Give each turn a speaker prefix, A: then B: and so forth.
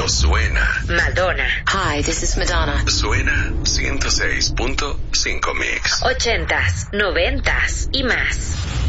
A: suena.
B: Madonna.
C: Hi, this is Madonna.
A: Suena 106.5 Mix.
B: 80s, 90s y más.